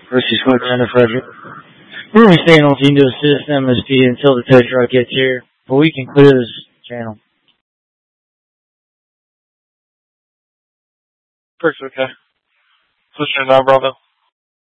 Versus Quicksand Frederick. We're going to be staying on team to assist MSP until the tow truck gets here, but we can clear this channel. First, okay. Switch to now, Bravo.